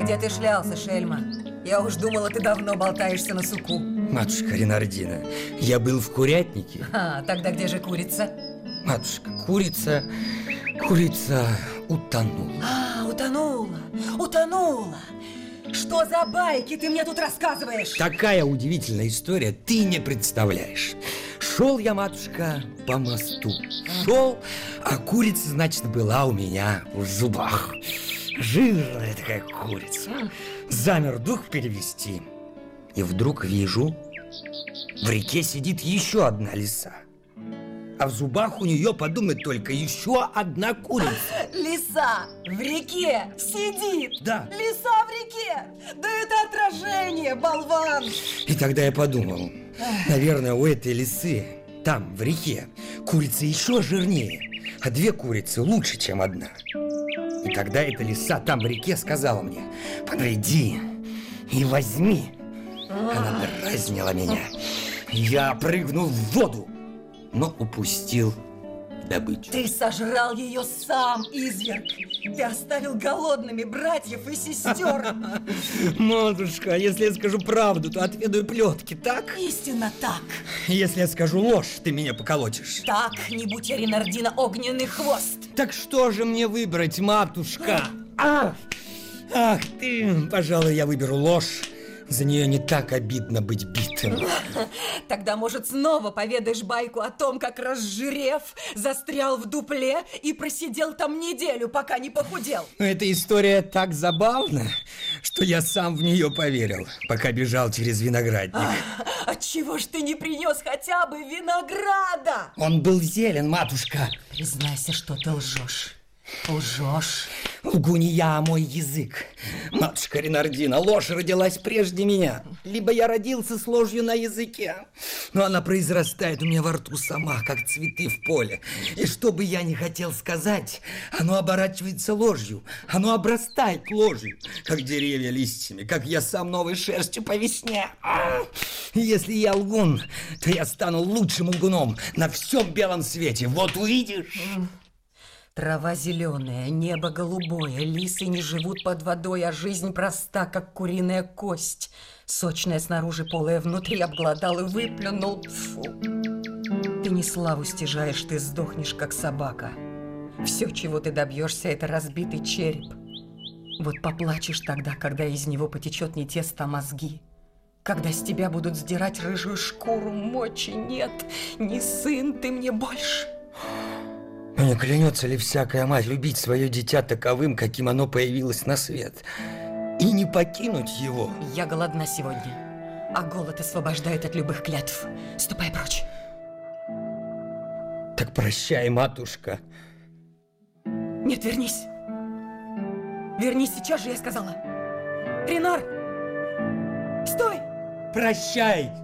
Где ты шлялся, шельма? Я уж думала, ты давно болтаешься на суку. Матушка Ренардина, я был в курятнике. Тогда где же курица? Матушка, курица утонула. Утонула. Что за байки ты мне тут рассказываешь? Такая удивительная история, ты не представляешь. Шел я, матушка, по мосту. Шел, а курица, значит, была у меня в зубах. Жирная такая курица. Замер дух перевести. И вдруг вижу, в реке сидит еще одна лиса. А в зубах у нее, подумай только, еще одна курица. Лиса в реке сидит. Да. Лиса в реке. Да это отражение, болван. И тогда я подумал, наверное, у этой лисы там, в реке, курица еще жирнее, а две курицы лучше, чем одна. И тогда эта лиса там в реке сказала мне: подойди и возьми. Она дразнила меня. Я прыгнул в воду, но упустил добычу. Ты сожрал ее сам, изверг. Ты оставил голодными братьев и сестер. Матушка, если я скажу правду, то отведаю плетки, так? Истинно так. Если я скажу ложь, ты меня поколотишь. Так, не будь я Ренардина огненный хвост. Так что же мне выбрать, матушка? Ах ты, пожалуй, я выберу ложь. За нее не так обидно быть битым. Тогда, может, снова поведаешь байку о том, как, разжирев, застрял в дупле и просидел там неделю, пока не похудел. Но эта история так забавна, что я сам в нее поверил, пока бежал через виноградник. Отчего ж ты не принес хотя бы винограда? Он был зелен, матушка. Признайся, что ты лжешь. Лжешь. Лгу не я, а мой язык. Матушка Ренардина, ложь родилась прежде меня. Либо я родился с ложью на языке, но она произрастает у меня во рту сама, как цветы в поле. И что бы я ни хотел сказать, оно оборачивается ложью. Оно обрастает ложью, как деревья листьями, как я сам новой шерстью по весне. И если я лгун, то я стану лучшим лгуном на всем белом свете. Вот увидишь. Трава зеленая, небо голубое, лисы не живут под водой, а жизнь проста, как куриная кость. Сочная снаружи, полая внутри, обглодал и выплюнул. Фу. Ты не славу стяжаешь, ты сдохнешь, как собака. Все, чего ты добьешься, это разбитый череп. Вот поплачешь тогда, когда из него потечет не тесто, а мозги. Когда с тебя будут сдирать рыжую шкуру, мочи нет, не сын ты мне больше. Но не клянется ли всякая мать любить свое дитя таковым, каким оно появилось на свет, и не покинуть его? Я голодна сегодня, а голод освобождает от любых клятв. Ступай прочь. Так прощай, матушка. Нет, вернись. Вернись сейчас же, я сказала. Ренар! Стой! Прощай!